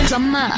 Drama.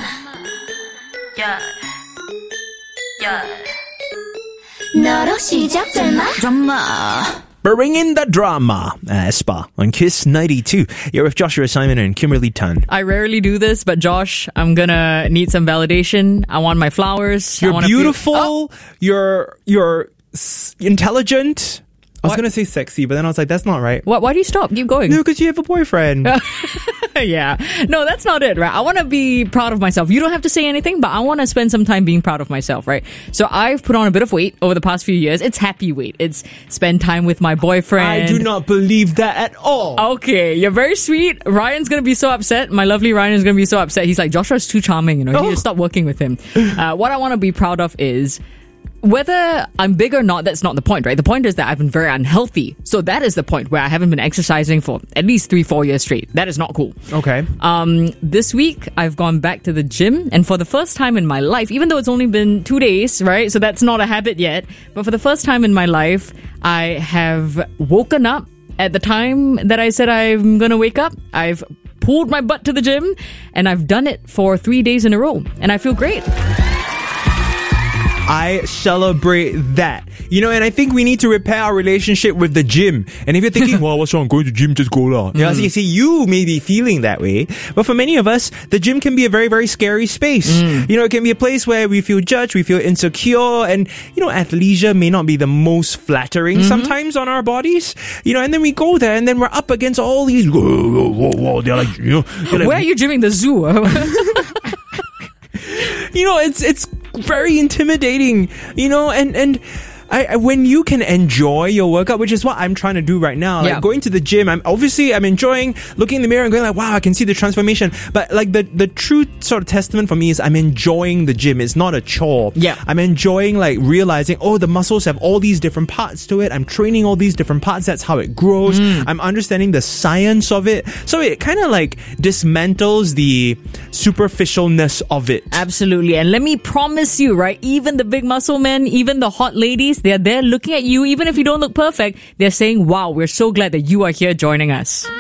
Yeah. Yeah. 너로 시작될마? Drama. Bring in the drama. Spa on Kiss 92. You're with Joshua Simon and Kimberly Tan. I rarely do this, but Josh, I'm gonna need some validation. I want my flowers. You're beautiful. You're intelligent. I was What? going to say sexy, but then I was like, that's not right. What? Why do you stop? Keep going. No, because you have a boyfriend. Yeah. No, that's not it, right? I want to be proud of myself. You don't have to say anything, but I want to spend some time being proud of myself, right? So I've put on a bit of weight over the past few years. It's happy weight. It's spend time with my boyfriend. I do not believe that at all. Okay, you're very sweet. Ryan's going to be so upset. My lovely Ryan is going to be so upset. He's like, Joshua's too charming, you know. You need to stop working with him. What I want to be proud of is whether I'm big or not, that's not the point, right? The point is that I've been very unhealthy. So that is the point where I haven't been exercising for at least 3-4 years straight. That is not cool. Okay. This week, I've gone back to the gym, and for the first time in my life, even though it's only been 2 days, right? So that's not a habit yet. But for the first time in my life, I have woken up at the time that I said I'm going to wake up. I've pulled my butt to the gym, and I've done it for 3 days in a row. And I feel great. I celebrate that. You know, and I think we need to repair our relationship with the gym. And if you're thinking, well, what's wrong? Going to the gym, just go lah. Yeah, see, you may be feeling that way. But for many of us, the gym can be a very, very scary space. You know, it can be a place where we feel judged, we feel insecure, and, you know, athleisure may not be the most flattering sometimes on our bodies. You know, and then we go there and then we're up against all these, whoa, they're like, you know. They're like, Where are you gymming? The zoo? you know, it's very intimidating, you know, and I when you can enjoy your workout, which is what I'm trying to do right now, like going to the gym, I'm enjoying looking in the mirror and going like, wow, I can see the transformation. But like the true sort of testament for me is I'm enjoying the gym. It's not a chore. Yeah. I'm enjoying like realizing, oh, the muscles have all these different parts to it. I'm training all these different parts. That's how it grows. I'm understanding the science of it. So it kind of like dismantles the superficialness of it. Absolutely. And let me promise you, right, even the big muscle men, even the hot ladies, they're there looking at you. Even if you don't look perfect, they're saying, wow, we're so glad that you are here joining us.